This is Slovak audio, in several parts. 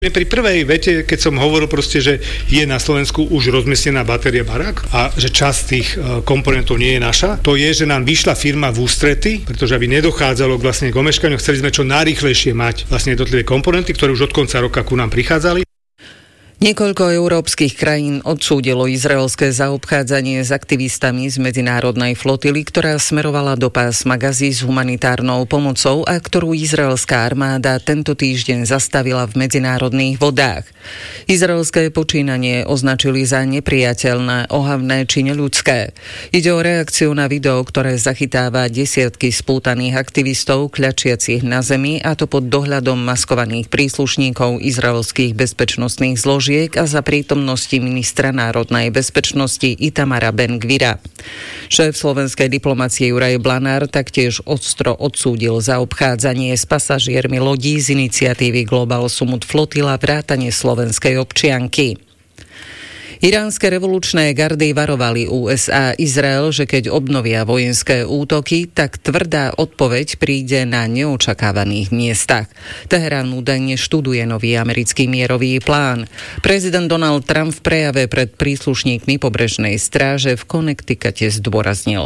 Pri prvej vete, keď som hovoril proste, že je na Slovensku už rozmiestnená batéria barák a že časť tých komponentov nie je naša, to je, že nám vyšla firma v ústrety, pretože aby nedochádzalo vlastne k omeškaniu, chceli sme čo najrýchlejšie mať vlastne jednotlivé komponenty, ktoré už od konca roka ku nám prichádzali. Niekoľko európskych krajín odsúdilo izraelské zaobchádzanie s aktivistami z medzinárodnej flotily, ktorá smerovala do pásma Gazy s humanitárnou pomocou a ktorú izraelská armáda tento týždeň zastavila v medzinárodných vodách. Izraelské počínanie označili za nepriateľné, ohavné či neľudské. Ide o reakciu na video, ktoré zachytáva desiatky spútaných aktivistov kľačiacich na zemi, a to pod dohľadom maskovaných príslušníkov izraelských bezpečnostných zložiek a za prítomnosti ministra národnej bezpečnosti Itamara Ben-Gvira. Šéf slovenskej diplomacie Juraj Blanár taktiež ostro odsúdil zaobchádzanie s pasažiermi lodí z iniciatívy Global Sumut Flotila vrátane slovenskej občianky. Iránske revolučné gardy varovali USA a Izrael, že keď obnovia vojenské útoky, tak tvrdá odpoveď príde na neočakávaných miestach. Teherán údajne študuje nový americký mierový plán. Prezident Donald Trump v prejave pred príslušníkmi pobrežnej stráže v Connecticute zdôraznil: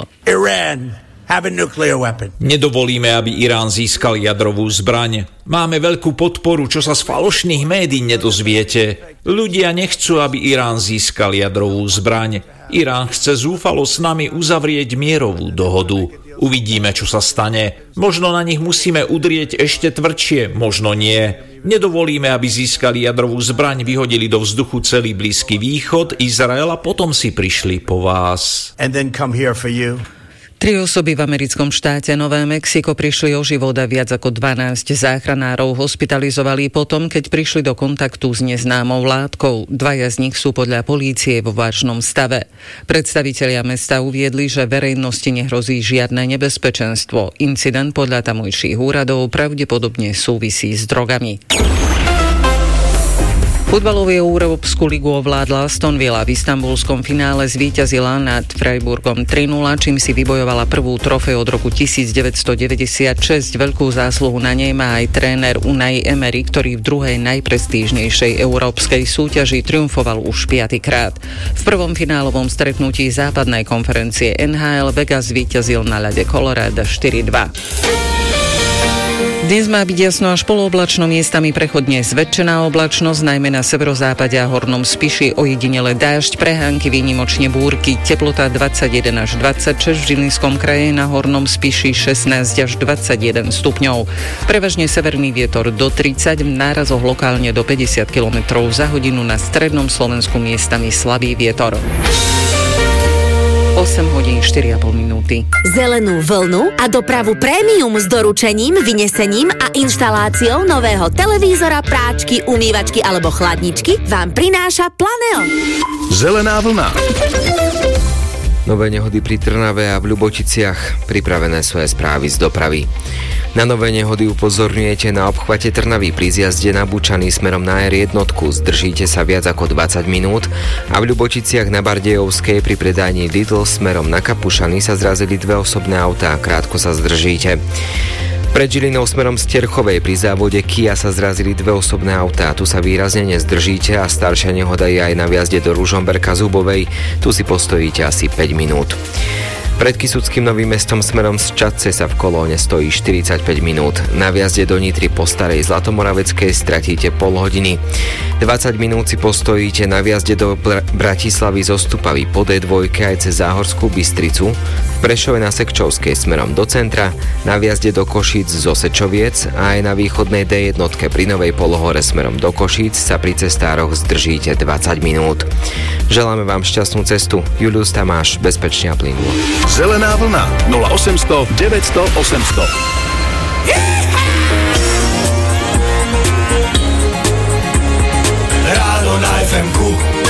Nedovolíme, aby Irán získal jadrovú zbraň. Máme veľkú podporu, čo sa z falošných médií nedozviete. Ľudia nechcú, aby Irán získal jadrovú zbraň. Irán chce zúfalo s nami uzavrieť mierovú dohodu. Uvidíme, čo sa stane. Možno na nich musíme udrieť ešte tvrdšie, možno nie. Nedovolíme, aby získali jadrovú zbraň, vyhodili do vzduchu celý Blízky východ, Izrael a potom si prišli po vás. 3 osoby v americkom štáte Nové Mexiko prišli o život a viac ako 12 záchranárov hospitalizovali potom, keď prišli do kontaktu s neznámou látkou. 2 z nich sú podľa polície vo vážnom stave. Predstavitelia mesta uviedli, že verejnosti nehrozí žiadne nebezpečenstvo. Incident podľa tamojších úradov pravdepodobne súvisí s drogami. Futbalovú Európsku ligu ovládla Aston Villa. V istanbulskom finále zvíťazila nad Freiburgom 3-0, čím si vybojovala prvú trofej od roku 1996. Veľkú zásluhu na nej má aj tréner Unai Emery, ktorý v druhej najprestížnejšej európskej súťaži triumfoval už 5-krát. V prvom finálovom stretnutí západnej konferencie NHL Vegas zvíťazil na ľade Colorado 4-2. Dnes má byť jasno až polooblačno, miestami prechodne zväčšená oblačnosť, najmä na severozápade a hornom Spiši, ojedinele dážď, prehánky, výnimočne búrky, teplota 21 až 26, v Žilinskom kraji, na hornom Spiši 16 až 21 stupňov. Prevažne severný vietor do 30, v nárazoch lokálne do 50 km za hodinu, na strednom Slovensku miestami slabý vietor. 8 hodín 4,5 minúty. Zelenú vlnu a dopravu prémium s doručením, vynesením a inštaláciou nového televízora, práčky, umývačky alebo chladničky vám prináša Planeo. Zelená vlna. Nové nehody pri Trnave a v Ľuboticiach. Pripravené sú aj správy z dopravy. Na nové nehody upozorňujete na obchvate Trnavy pri zjazde na Bučany smerom na R1. Zdržíte sa viac ako 20 minút a v Ľuboticiach na Bardejovskej pri predajni Lidl smerom na Kapušany sa zrazili 2 osobné autá. Krátko sa zdržíte. Pred Žilinou smerom z Terchovej pri závode Kia sa zrazili 2 osobné autá. Tu sa výrazne nezdržíte a staršia nehoda je aj na viazde do Ružomberka Zubovej. Tu si postojíte asi 5 minút. Pred Kysuckým Novým Mestom smerom z Čadce sa v kolóne stojí 45 minút. Na viazde do Nitry po Starej Zlatomoraveckej stratíte pol hodiny. 20 minút si postojíte na viazde do Bratislavy zo Stupavy po D2 aj cez Záhorskú Bystricu. V Prešove na Sekčovskej smerom do centra, na viazde do Košíc zo Sečoviec a aj na východnej D1 pri Novej Polohore smerom do Košíc sa pri cestároch zdržíte 20 minút. Želáme vám šťastnú cestu. Julius Tamáš, bezpečne a plynulo. Zelená vlna 0800 900 800. Ráno na FM-ku.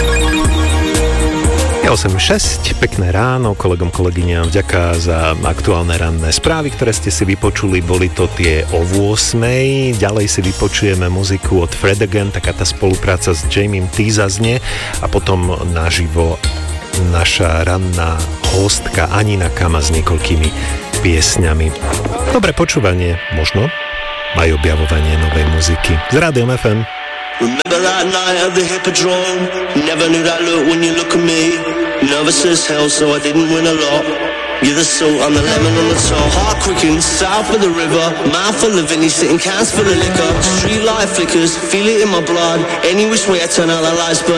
8.6, pekné ráno kolegom, kolegyňam, vďaka za aktuálne ranné správy, ktoré ste si vypočuli, boli to tie o 8. Ďalej si vypočujeme muziku od Fred Again, taká tá spolupráca s Jamiem T zaznie a potom naživo naša ranná hostka Anina Kama s niekoľkými piesňami. Dobré počúvanie, možno aj objavovanie novej muziky. S Rádiom FM. Remember that night at the Hippodrome? Never knew that look when you look at me. Nervous as hell, so I didn't win a lot. You're the salt, I'm the lemon on the top. Heart quickens, south of the river. Mouth full of Vinny, sitting cans full of liquor. Street light flickers, feel it in my blood. Any which way I turn out, the lights burn.